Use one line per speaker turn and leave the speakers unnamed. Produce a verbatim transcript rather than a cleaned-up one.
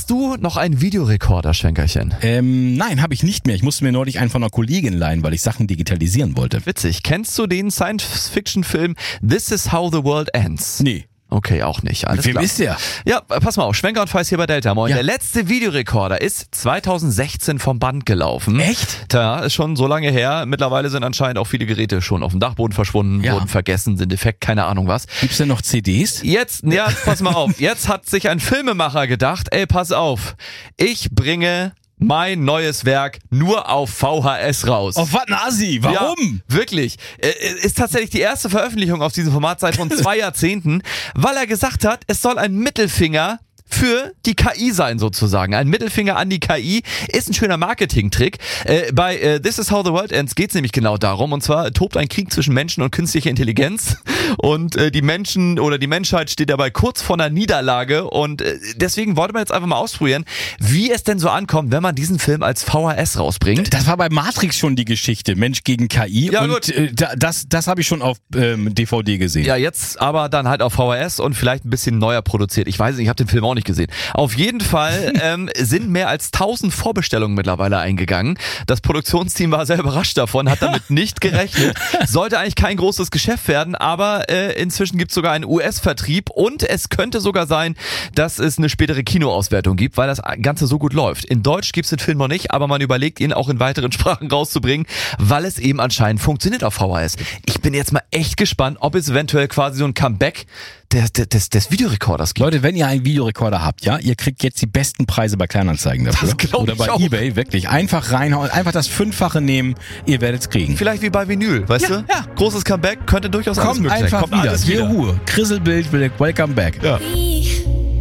Hast du noch einen Videorekorder, Schwenkerchen?
Ähm, nein, habe ich nicht mehr. Ich musste mir neulich einen von einer Kollegin leihen, weil ich Sachen digitalisieren wollte.
Witzig. Kennst du den Science-Fiction-Film This is How the World Ends?
Nee.
Okay, auch nicht. Alles
Wem
klar.
ist der?
Ja, pass mal auf. Schwenker und Feiß hier bei Delta. Moin.
Ja.
Der letzte Videorekorder ist zweitausendsechzehn vom Band gelaufen.
Echt?
Tja, ist schon so lange her. Mittlerweile sind anscheinend auch viele Geräte schon auf dem Dachboden verschwunden,
Ja.
wurden vergessen, sind defekt, keine Ahnung was.
Gibt's denn noch C Ds?
Jetzt, ja, pass mal auf. Jetzt hat sich ein Filmemacher gedacht, ey, pass auf. Ich bringe mein neues Werk nur auf V H S raus.
Auf was ein Assi? Warum?
Ja, wirklich. Äh, Ist tatsächlich die erste Veröffentlichung auf diesem Format seit rund zwei Jahrzehnten, weil er gesagt hat, es soll ein Mittelfinger für die K I sein sozusagen. Ein Mittelfinger an die K I ist ein schöner Marketing-Trick. Äh, bei äh, This is How the World Ends geht es nämlich genau darum, und zwar tobt ein Krieg zwischen Menschen und künstlicher Intelligenz und äh, die Menschen oder die Menschheit steht dabei kurz vor einer Niederlage und äh, deswegen wollte man jetzt einfach mal ausprobieren, wie es denn so ankommt, wenn man diesen Film als V H S rausbringt.
Das war bei Matrix schon die Geschichte, Mensch gegen K I,
Ja,
und
gut.
äh, da- das, das habe ich schon auf ähm, D V D gesehen.
Ja, jetzt aber dann halt auf V H S und vielleicht ein bisschen neuer produziert. Ich weiß nicht, ich habe den Film auch nicht gesehen. Auf jeden Fall ähm, sind mehr als tausend Vorbestellungen mittlerweile eingegangen. Das Produktionsteam war sehr überrascht davon, hat damit nicht gerechnet. Sollte eigentlich kein großes Geschäft werden, aber äh, inzwischen gibt es sogar einen U S-Vertrieb und es könnte sogar sein, dass es eine spätere Kinoauswertung gibt, weil das Ganze so gut läuft. In Deutsch gibt es den Film noch nicht, aber man überlegt, ihn auch in weiteren Sprachen rauszubringen, weil es eben anscheinend funktioniert auf V H S. Ich bin jetzt mal echt gespannt, ob es eventuell quasi so ein Comeback des, des, des Videorekorders gibt.
Leute, wenn ihr einen Videorekorder habt, ja, ihr kriegt jetzt die besten Preise bei Kleinanzeigen dafür.
Das glaub
Oder
ich
bei
auch.
eBay, wirklich. Einfach reinhauen, einfach das Fünffache nehmen, ihr werdet's kriegen.
Vielleicht wie bei Vinyl, weißt
Ja,
du?
ja.
Großes Comeback könnte durchaus alles
Kommt
möglich sein.
einfach
Kommt
wieder.
alles
Hier
wieder.
Ruhe. Krisselbild, welcome back.
Ja.
We